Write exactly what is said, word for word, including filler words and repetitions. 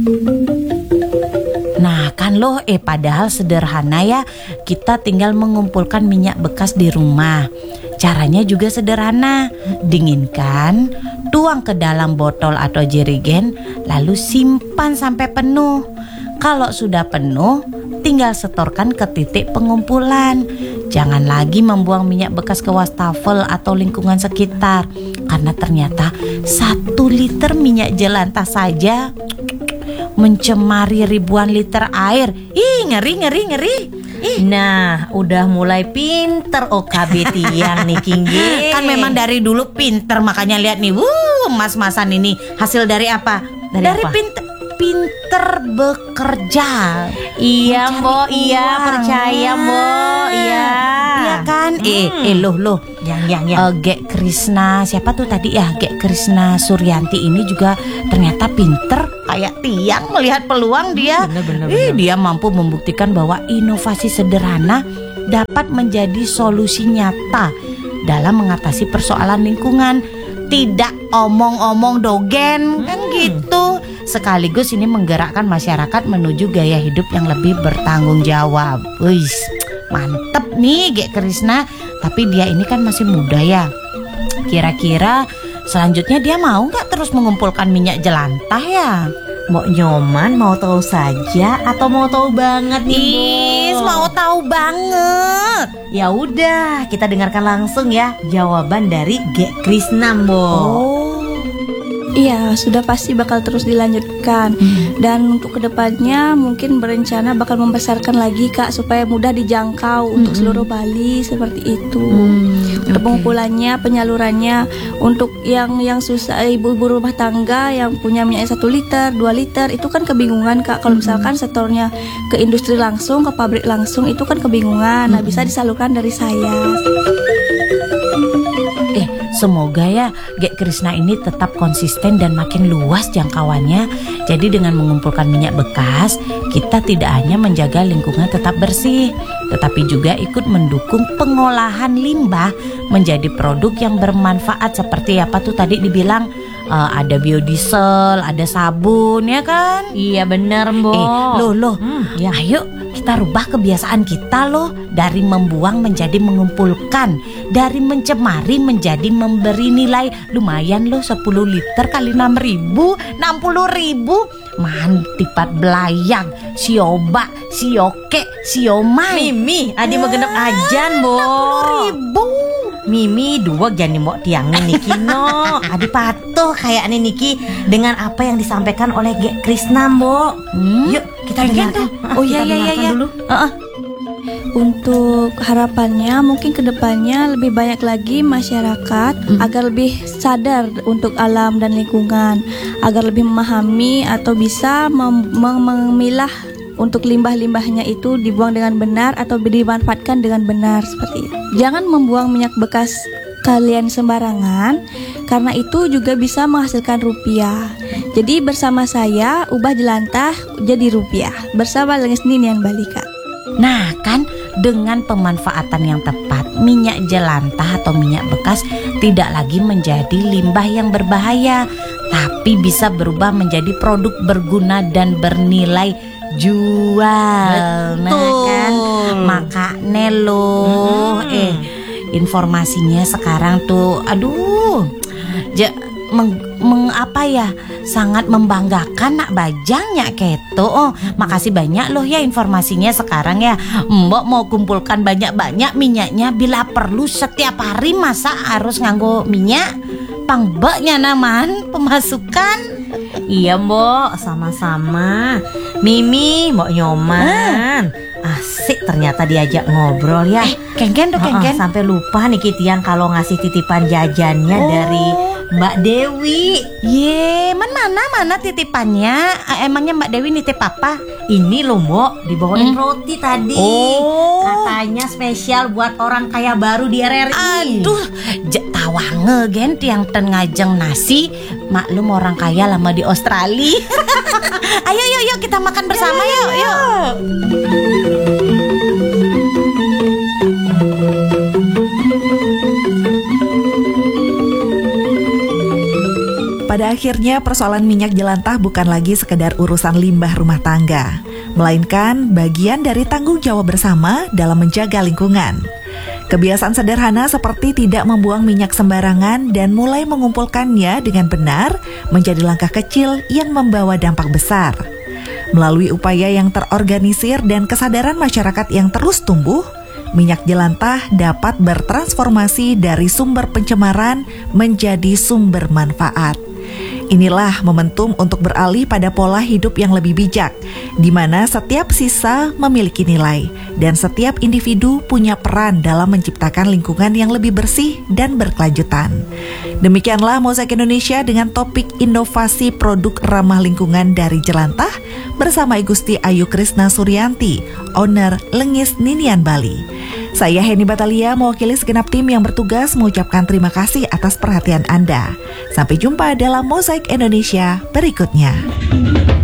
Nah kan loh, eh padahal sederhana ya. Kita tinggal mengumpulkan minyak bekas di rumah. Caranya juga sederhana. Dinginkan, tuang ke dalam botol atau jerigen, lalu simpan sampai penuh. Kalau sudah penuh, tinggal setorkan ke titik pengumpulan. Jangan lagi membuang minyak bekas ke wastafel atau lingkungan sekitar, karena ternyata satu liter minyak jelantah saja mencemari ribuan liter air. Ih, ngeri ngeri ngeri. Ih. Nah, udah mulai pinter O K B tiang nih Kinggi. Kan memang dari dulu pinter, makanya lihat nih, wuh, mas-masan ini hasil dari apa? Dari, dari apa? pinter, pinter bekerja. Iya Mbok, iya uang. percaya Mbok, iya. Iya kan? Hmm. Eh, eh loh loh. Yang yang yang. Uh, Gek Krisna, siapa tuh tadi ya? Gek Krisna Suryanti ini juga ternyata pinter kayak tiang melihat peluang dia. Bener, bener, Eh, bener. dia mampu membuktikan bahwa inovasi sederhana dapat menjadi solusi nyata dalam mengatasi persoalan lingkungan. Tidak omong-omong dogen, kan gitu. Sekaligus ini menggerakkan masyarakat menuju gaya hidup yang lebih bertanggung jawab. Wih, mantep nih Gek Krisna. Tapi dia ini kan masih muda ya. Kira-kira selanjutnya dia mau gak terus mengumpulkan minyak jelantah ya? Mbok Nyoman mau tahu saja atau mau tahu banget nih Is, Mbok? mau tahu banget. Ya udah, kita dengarkan langsung ya jawaban dari Gek Krisna Mbok. Oh. Iya, sudah pasti bakal terus dilanjutkan. Hmm. Dan untuk kedepannya mungkin berencana bakal membesarkan lagi Kak, supaya mudah dijangkau untuk seluruh Bali seperti itu. Hmm, Untuk oke. pengumpulannya, penyalurannya, untuk yang yang susah, ibu-ibu rumah tangga yang punya minyak satu liter, dua liter, itu kan kebingungan Kak. Kalau misalkan setornya ke industri langsung, ke pabrik langsung, itu kan kebingungan. Nah, bisa disalurkan dari saya. Eh, semoga ya Gek Krisna ini tetap konsisten dan makin luas jangkauannya. Jadi dengan mengumpulkan minyak bekas, kita tidak hanya menjaga lingkungan tetap bersih, tetapi juga ikut mendukung pengolahan limbah menjadi produk yang bermanfaat. Seperti apa tuh tadi dibilang, uh, ada biodiesel, ada sabun, ya kan? Iya bener Mbok. Eh, loh loh, Hmm, ya. ayo kita rubah kebiasaan kita loh. Dari membuang menjadi mengumpulkan, dari mencemari menjadi memberi nilai. Lumayan loh, sepuluh liter kali enam ribu, enam puluh ribu. Mantipat belayang, sioba, sioke, siomay. Mimi, adi mau genep ajan Mbok. enam puluh ribu. Mimi dua jadi Mbok tiangnya Niki no. Adi patuh kayak nih Niki dengan apa yang disampaikan oleh Gek Krisna Mbok. Hmm? Yuk kita Pengen dengarkan. tuh. Oh iya Kita iya iya dengarkan iya. dulu. Uh-uh. Untuk harapannya mungkin kedepannya lebih banyak lagi masyarakat Hmm. agar lebih sadar untuk alam dan lingkungan, agar lebih memahami atau bisa mem- mem- memilah untuk limbah-limbahnya itu dibuang dengan benar atau dimanfaatkan dengan benar seperti itu. Jangan membuang minyak bekas kalian sembarangan, karena itu juga bisa menghasilkan rupiah. Jadi bersama saya ubah jelantah jadi rupiah bersama dengan Ninian Bali Kak. Nah kan, dengan pemanfaatan yang tepat, minyak jelantah atau minyak bekas tidak lagi menjadi limbah yang berbahaya, tapi bisa berubah menjadi produk berguna dan bernilai jual. Nah kan, makanya loh, Hmm. eh informasinya sekarang tuh, aduh, ja, meng, meng apa ya, sangat membanggakan nak bajangnya keto. Oh, makasih banyak loh ya informasinya sekarang ya. Mbok mau kumpulkan banyak-banyak minyaknya, bila perlu setiap hari masa harus nganggo minyak. Pangbeknya naman pemasukan. Iya Mbok, sama-sama. Mimi, Mbok Nyoman. Asik ternyata diajak ngobrol ya. Eh, Kengken tuh Heeh, Kengken. sampai lupa nih Kitian kalau ngasih titipan jajannya Oh. dari Mbak Dewi. Ye, man mana mana titipannya? Eh, Emangnya Mbak Dewi nitip apa? Ini loh Mbok, dibawain Hmm. roti tadi. Oh. Katanya spesial buat orang kaya baru di R R I. Aduh, je- tawange gen tiang ten ngajeng nasi. Maklum orang kaya lama di Australia. Ayo yuk yuk kita makan bersama yuk yuk. Pada akhirnya persoalan minyak jelantah bukan lagi sekedar urusan limbah rumah tangga, melainkan bagian dari tanggung jawab bersama dalam menjaga lingkungan. Kebiasaan sederhana seperti tidak membuang minyak sembarangan dan mulai mengumpulkannya dengan benar menjadi langkah kecil yang membawa dampak besar. Melalui upaya yang terorganisir dan kesadaran masyarakat yang terus tumbuh, minyak jelantah dapat bertransformasi dari sumber pencemaran menjadi sumber manfaat. Inilah momentum untuk beralih pada pola hidup yang lebih bijak, di mana setiap sisa memiliki nilai dan setiap individu punya peran dalam menciptakan lingkungan yang lebih bersih dan berkelanjutan. Demikianlah Mozaik Indonesia dengan topik inovasi produk ramah lingkungan dari jelantah bersama Igusti Ayu Krisna Suryanti, owner Lengis Ninian Bali. Saya Heni Batalia, mewakili segenap tim yang bertugas mengucapkan terima kasih atas perhatian Anda. Sampai jumpa dalam Mozaik Indonesia berikutnya.